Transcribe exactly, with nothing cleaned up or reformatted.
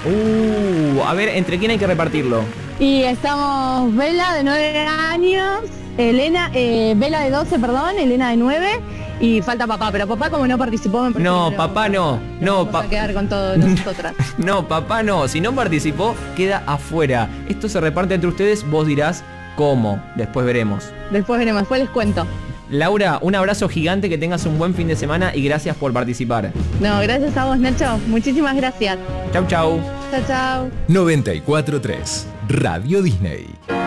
Uh, a ver, ¿entre quién hay que repartirlo? Y estamos Bela de nueve años, Elena, eh, Bela de doce, perdón, Elena de nueve y falta papá, pero papá como no participó me parece No, que papá no, no, vamos pa- a quedar con todos nosotras. No, papá no, si no participó, queda afuera. Esto se reparte entre ustedes, vos dirás cómo, después veremos. Después veremos, después les cuento. Laura, un abrazo gigante, que tengas un buen fin de semana y gracias por participar. No, gracias a vos, Nacho, muchísimas gracias. Chau, chau. Chao, chao. noventa y cuatro punto tres Radio Disney.